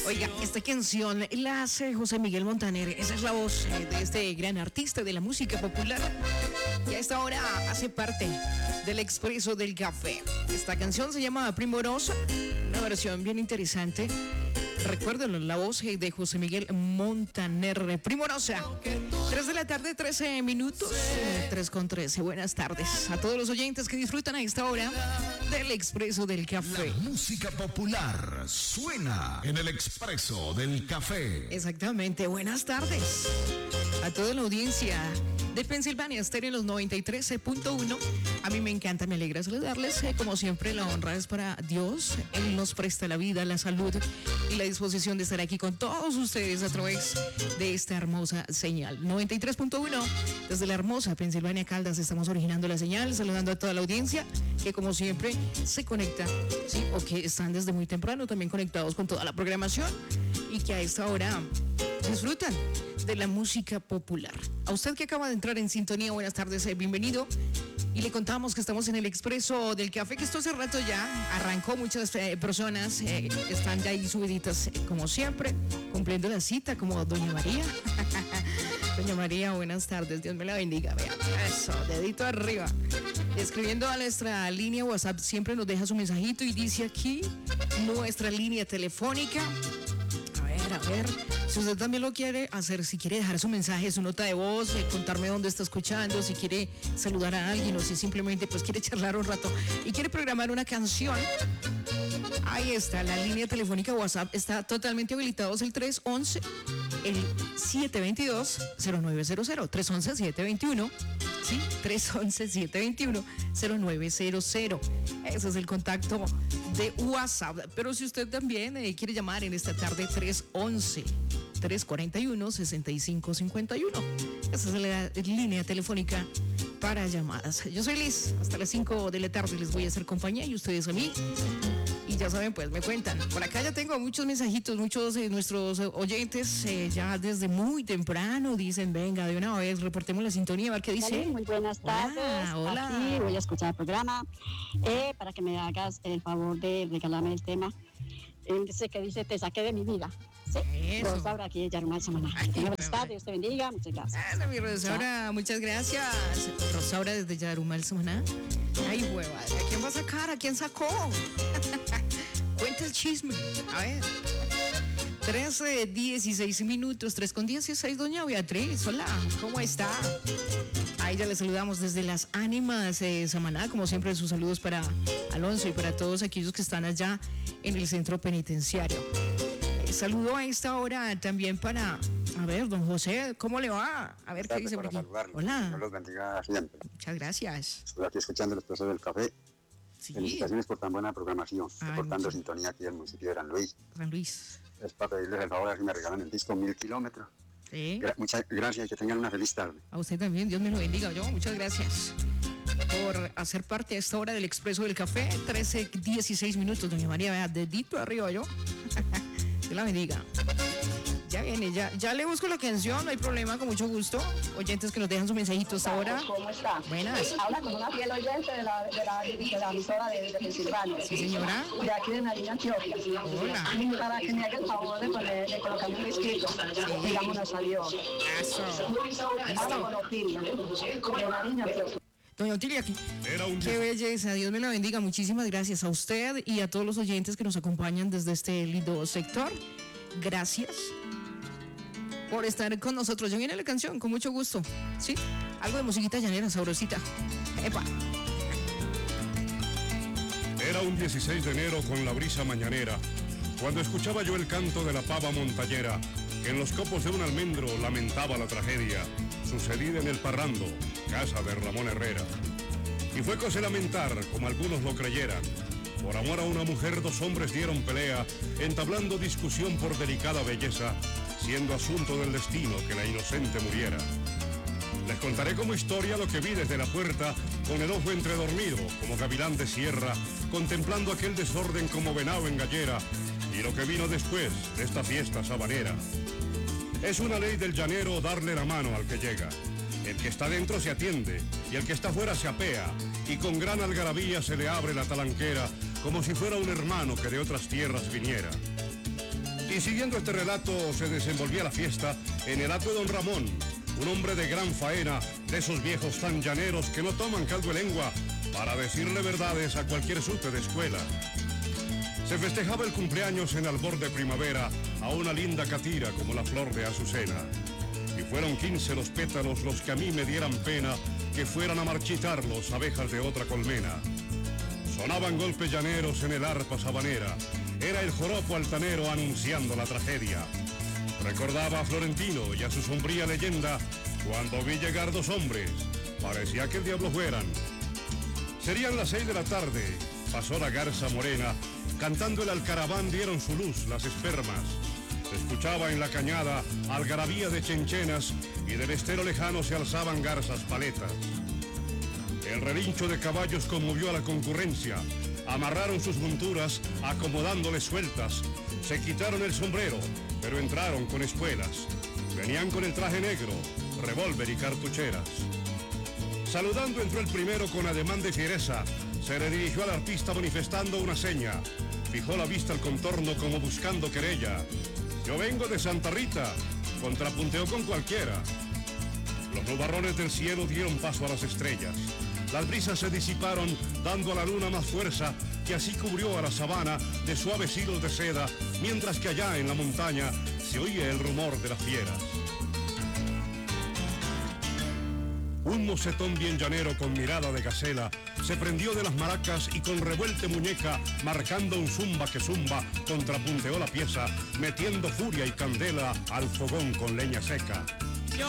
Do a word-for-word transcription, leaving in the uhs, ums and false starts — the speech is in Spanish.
Oiga, esta canción la hace José Miguel Montaner. Esa es la voz eh, de este gran artista de la música popular que a esta hora hace parte del Expreso del Café. Esta canción se llama Primorosa, una versión bien interesante. Recuérdenlo, la voz de José Miguel Montaner. Primorosa. tres de la tarde, trece minutos. tres con trece. Buenas tardes a todos los oyentes que disfrutan a esta hora del Expreso del Café. La música popular suena en el Expreso del Café. Exactamente. Buenas tardes a toda la audiencia de Pensilvania Estéreo en los noventa y tres punto uno. A mí me encanta, me alegra saludarles. Eh, como siempre, la honra es para Dios. Él nos presta la vida, la salud y la disposición de estar aquí con todos ustedes a través de esta hermosa señal. noventa y tres punto uno, desde la hermosa Pensilvania Caldas estamos originando la señal, saludando a toda la audiencia que como siempre se conecta, ¿sí? O que están desde muy temprano también conectados con toda la programación y que a esta hora disfrutan de la música popular. A usted que acaba de entrar en sintonía, buenas tardes, eh, bienvenido. Y le contamos que estamos en el Expreso del Café, que esto hace rato ya arrancó. Muchas eh, personas eh, están ya ahí subiditas, eh, como siempre, cumpliendo la cita, como Doña María. Doña María, buenas tardes, Dios me la bendiga. Vea, eso, dedito arriba. Escribiendo a nuestra línea WhatsApp, siempre nos deja su mensajito y dice aquí nuestra línea telefónica. A ver, a ver. Si usted también lo quiere hacer, si quiere dejar su mensaje, su nota de voz, eh, contarme dónde está escuchando, si quiere saludar a alguien o si simplemente pues quiere charlar un rato y quiere programar una canción, ahí está, la línea telefónica WhatsApp está totalmente habilitado, es el tres once, el siete veintidós, cero nueve cero cero, tres once, siete veintiuno, ¿sí? tres once, siete veintiuno, cero nueve cero cero. Ese es el contacto de WhatsApp. Pero si usted también eh, quiere llamar en esta tarde, tres once, tres cuarenta y uno, sesenta y cinco cincuenta y uno. Esa es la línea telefónica para llamadas. Yo soy Liz, hasta las cinco de la tarde les voy a hacer compañía y ustedes a mí. Y ya saben, pues me cuentan. Por acá ya tengo muchos mensajitos, muchos de nuestros oyentes eh, ya desde muy temprano dicen, venga, de una vez, reportemos la sintonía, a ver qué dice. Dale, muy buenas tardes. Hola, hola. Aquí voy a escuchar el programa eh, para que me hagas el favor de regalarme el tema. Él dice que dice, te saqué de mi vida. Sí, Eso. Rosaura aquí de Yarumal, Samaná. Buenas tardes, Dios te bendiga, muchas gracias. Hola, mi Rosaura, muchas gracias. Rosaura desde Yarumal, Samaná. Ay, hueva, ¿a quién va a sacar? ¿A quién sacó? Cuenta el chisme. A ver. trece, dieciséis minutos, tres con dieciséis, doña Beatriz. Hola, ¿cómo está? Ahí ya le saludamos desde las Ánimas de Samaná. Como siempre, sus saludos para Alonso y para todos aquellos que están allá en el centro penitenciario. Eh, saludo a esta hora también para, a ver, don José, ¿cómo le va? A ver qué dice por aquí. Hola. Dios los bendiga siempre. Muchas gracias. Estoy aquí escuchando el Expreso del Café. Sí. Felicitaciones por tan buena programación, Ay, reportando muchas. sintonía aquí del municipio de San Luis. San Luis. Es para pedirles el favor de que me regalan el disco Mil Kilómetros. Sí. Gra- muchas gracias y que tengan una feliz tarde. A usted también, Dios me lo bendiga. Yo, muchas gracias por hacer parte a esta hora del Expreso del Café. trece, dieciséis minutos, doña María, vea, dedito arriba yo. Dios la bendiga. Ya viene, ya, ya le busco la canción, no hay problema, con mucho gusto. Oyentes que nos dejan sus mensajitos ahora. ¿Cómo está? Buenas. Habla con una fiel oyente de la, de la, de la emisora de, de Pensilvania. Sí, señora. De aquí de Nariño, Antioquia. Hola. Para que me haga el favor de, poner, de colocarme un escrito. Digámonos adiós. Eso. Habla con Otilia, de Nariño, Antioquia. Doña Otilia, aquí. Era un Qué belleza, Dios me la bendiga. Muchísimas gracias a usted y a todos los oyentes que nos acompañan desde este lindo sector. Gracias por estar con nosotros. Ya viene la canción, con mucho gusto. ¿Sí? Algo de musiquita llanera, sabrosita. Epa. Era un dieciséis de enero con la brisa mañanera, cuando escuchaba yo el canto de la pava montañera, que en los copos de un almendro lamentaba la tragedia, sucedida en el Parrando, casa de Ramón Herrera. Y fue cosa lamentar, como algunos lo creyeran. Por amor a una mujer, dos hombres dieron pelea, entablando discusión por delicada belleza, siendo asunto del destino que la inocente muriera. Les contaré como historia lo que vi desde la puerta, con el ojo entredormido, como gavilán de sierra, contemplando aquel desorden como venado en gallera, y lo que vino después de esta fiesta sabanera. Es una ley del llanero darle la mano al que llega. El que está dentro se atiende, y el que está fuera se apea, y con gran algarabía se le abre la talanquera, como si fuera un hermano que de otras tierras viniera. Y siguiendo este relato se desenvolvía la fiesta en el atrio de don Ramón, un hombre de gran faena, de esos viejos tan llaneros que no toman caldo de lengua para decirle verdades a cualquier sute de escuela. Se festejaba el cumpleaños en albor de primavera a una linda catira como la flor de azucena. Y fueron quince los pétalos los que a mí me dieran pena que fueran a marchitarlos abejas de otra colmena. Sonaban golpes llaneros en el arpa sabanera, era el joropo altanero anunciando la tragedia. Recordaba a Florentino y a su sombría leyenda cuando vi llegar dos hombres, parecía que el diablo fueran. Serían las seis de la tarde, pasó la garza morena, cantando el alcaraván dieron su luz las espermas. Se escuchaba en la cañada algarabía de chenchenas y del estero lejano se alzaban garzas paletas. El relincho de caballos conmovió a la concurrencia, amarraron sus monturas acomodándoles sueltas, se quitaron el sombrero, pero entraron con espuelas. Venían con el traje negro, revólver y cartucheras. Saludando entró el primero con ademán de fiereza, se le dirigió al artista manifestando una seña, fijó la vista al contorno como buscando querella. Yo vengo de Santa Rita, contrapunteó con cualquiera. Los nubarrones del cielo dieron paso a las estrellas. Las brisas se disiparon, dando a la luna más fuerza, que así cubrió a la sabana de suaves hilos de seda, mientras que allá en la montaña se oía el rumor de las fieras. Un mocetón bien llanero con mirada de gacela se prendió de las maracas y con revuelte muñeca, marcando un zumba que zumba, contrapunteó la pieza, metiendo furia y candela al fogón con leña seca.